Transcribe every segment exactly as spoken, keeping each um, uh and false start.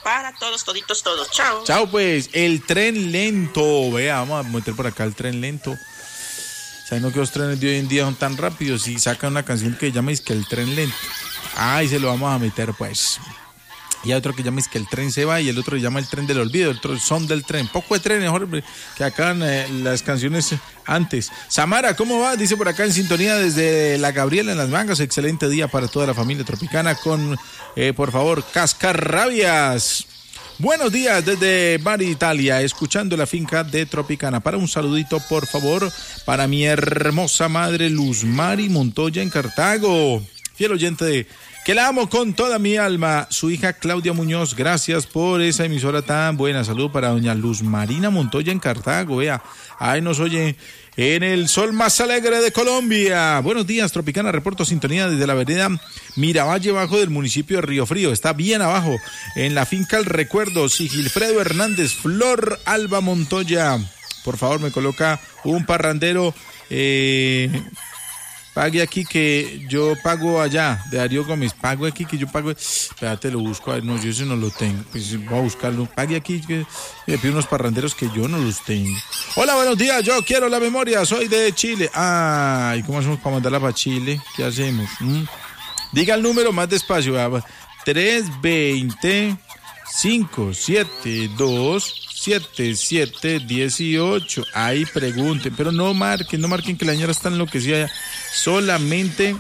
para todos, toditos, todos. Chao. Chao, pues. El tren lento. Vea, vamos a meter por acá el tren lento. ¿Saben no que los trenes de hoy en día son tan rápidos? Y sacan una canción que llama es que el tren lento. Ay, se lo vamos a meter, pues. Y hay otro que llama es que el tren se va y el otro se llama el tren del olvido, el otro son del tren. Poco de tren, mejor que acá eh, las canciones antes. Samara, ¿cómo va? Dice por acá en sintonía desde La Gabriela en Las Mangas. Excelente día para toda la familia tropicana con, eh, por favor, Cascarrabias. Buenos días desde Bari, Italia, escuchando la finca de Tropicana. Para un saludito, por favor, para mi hermosa madre Luz Mari Montoya en Cartago. Fiel oyente de que la amo con toda mi alma, su hija Claudia Muñoz. Gracias por esa emisora tan buena. Saludo para doña Luz Marina Montoya en Cartago. Vea, ahí nos oye en el sol más alegre de Colombia. Buenos días, Tropicana. Reporto sintonía desde la vereda Miravalle, bajo del municipio de Río Frío. Está bien abajo, en la finca El Recuerdo. Sigilfredo Hernández, Flor Alba Montoya. Por favor, me coloca un parrandero. Eh... Pague aquí que yo pago allá, de Darío Gómez. Pago aquí que yo pago. Espérate, lo busco. No, yo ese no lo tengo. Pues voy a buscarlo. Pague aquí que me pido unos parranderos que yo no los tengo. Hola, buenos días. Yo quiero la memoria. Soy de Chile. Ay, ¿cómo hacemos para mandarla para Chile? ¿Qué hacemos? ¿Mm? Diga el número más despacio. tres veinte, cinco siete dos, siete siete dieciocho. Ahí pregunten, pero no marquen, no marquen que la señora está enloquecida. Solamente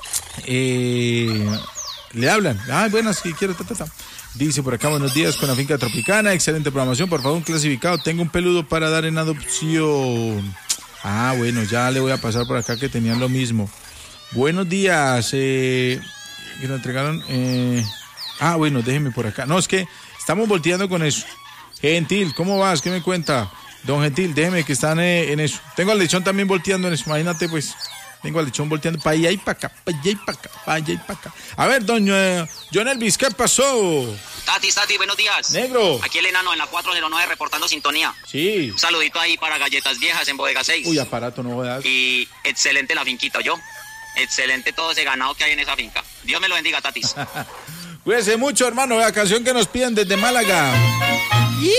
eh, le hablan. Ah, bueno, si quiero, ta, ta, ta. Dice por acá, buenos días con la finca tropicana, excelente programación, por favor un clasificado, tengo un peludo para dar en adopción. Ah, bueno, ya le voy a pasar por acá que tenían lo mismo. Buenos días, eh, que nos entregaron, eh, ah, bueno, déjeme por acá, no, es que estamos volteando con eso. Gentil, ¿cómo vas? ¿Qué me cuenta? Don Gentil, déjeme que están eh, en eso. Tengo al lechón también volteando en eso, imagínate pues. Tengo al lechón volteando para allá y para acá, para allá y para acá, para allá y para acá. A ver, doña eh, John Elvis, ¿qué pasó? Tati, Tati, buenos días. Negro. Aquí el enano en la cuatro cero nueve reportando sintonía. Sí. Un saludito ahí para Galletas Viejas en Bodega seis. Uy, aparato, no jodas. Y excelente la finquita, yo. Excelente todo ese ganado que hay en esa finca. Dios me lo bendiga, Tatis. Cuídese mucho, hermano. La canción que nos piden desde Málaga.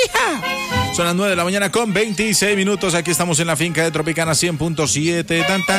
¡Hija! Son las nueve de la mañana con veintiséis minutos. Aquí estamos en la finca de Tropicana cien punto siete. Tan, tan.